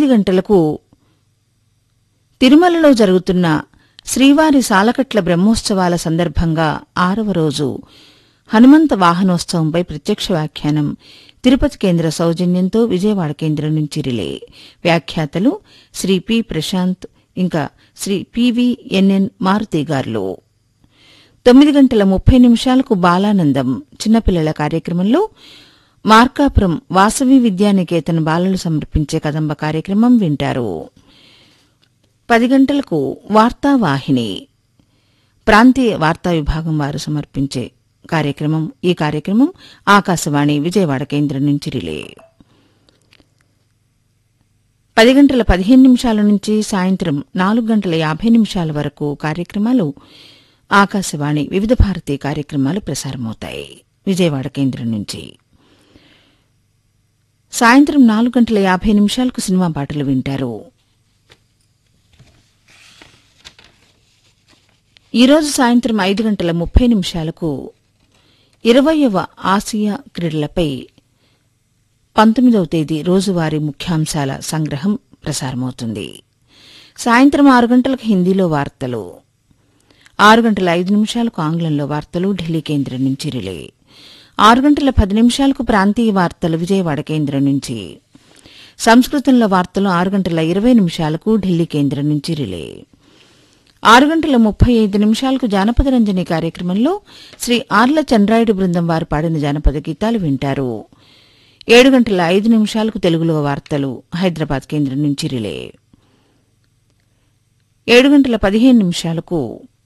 గంటలకు తిరుమలలో జరుగుతున్న శ్రీవారి సాలకట్ల బ్రహ్మోత్సవాల సందర్భంగా 6వ రోజు హనుమంత వాహనోత్సవంపై ప్రత్యక్ష వ్యాఖ్యానం తిరుపతి కేంద్ర సౌజన్యంతో విజయవాడ కేంద్రం నుంచి రిలే. వ్యాఖ్యాతలు శ్రీ పి. ప్రశాంత్ ఇంకా శ్రీ పివిఎన్ఎన్ మారుతి గారు. 9:30 బాలానందం చిన్నపిల్లల కార్యక్రమంలో మార్కాపురం వాసవి విద్యానికేతన్ బాలలు సమర్పించే కదంబ కార్యక్రమం వింటారు. 10 గంటలకు వార్తావాహిని ప్రాంతీయ వార్తా విభాగం వారు సమర్పించే కార్యక్రమం. ఈ కార్యక్రమం ఆకాశవాణి విజయవాడ కేంద్రం నుంచి రిలే. 10:15 నుంచి సాయంత్రం 4:50 వరకు కార్యక్రమాలు ఆకాశవాణి వివిధ భారతీ కార్యక్రమాలు ప్రసారమవుతాయి విజయవాడ కేంద్రం నుంచి. సాయంత్రం 4:50 సినిమా పాటలు వింటారు. ఈరోజు సాయంత్రం 5:30 20వ ఆసియా క్రీడలపై 19వ తేదీ రోజువారీ ముఖ్యాంశాల సంగ్రహం ప్రసారమవుతుంది. సాయంత్రం 6 గంటలకు హిందీలో వార్తలు, 6:05 ఆంగ్లంలో వార్తలు ఢిల్లీ కేంద్రం నుంచి రిలే. 6:10 ప్రాంతీయ వార్తలు విజయవాడ కేంద్రం నుంచి. సంస్కృతంలో వార్తలు 6:20 ఢిల్లీ కేంద్రం నుంచి రిలే. 6:35 జానపద రంజని కార్యక్రమంలో శ్రీ ఆర్ల చంద్రాయుడు బృందం వారు పాడిన జానపద గీతాలు వింటారు. 7:05 తెలుగులో వార్తలు హైదరాబాద్ కేంద్రం నుంచి రిలే. 7:15